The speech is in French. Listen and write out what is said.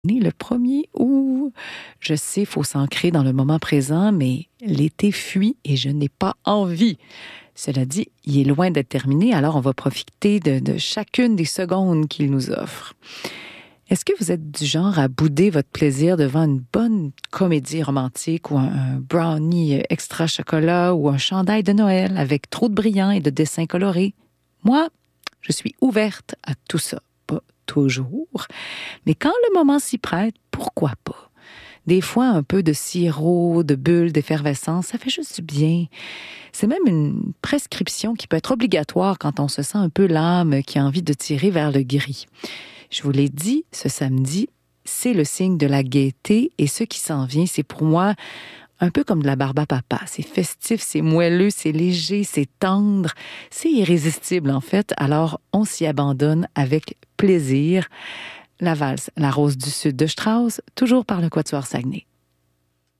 Né le 1er août. Je sais, il faut s'ancrer dans le moment présent, mais l'été fuit et je n'ai pas envie. Cela dit, il est loin d'être terminé, alors on va profiter de chacune des secondes qu'il nous offre. Est-ce que vous êtes du genre à bouder votre plaisir devant une bonne comédie romantique ou un brownie extra chocolat ou un chandail de Noël avec trop de brillants et de dessins colorés? Moi, je suis ouverte à tout ça. Pas toujours, mais quand le moment s'y prête, pourquoi pas? Des fois, un peu de sirop, de bulles, d'effervescence, ça fait juste du bien. C'est même une prescription qui peut être obligatoire quand on se sent un peu l'âme qui a envie de tirer vers le gris. Je vous l'ai dit, ce samedi, c'est le signe de la gaieté et ce qui s'en vient, c'est pour moi un peu comme de la barbe à papa. C'est festif, c'est moelleux, c'est léger, c'est tendre, c'est irrésistible en fait. Alors, on s'y abandonne avec plaisir. La valse, la rose du sud de Strauss, toujours par le Quatuor Saguenay.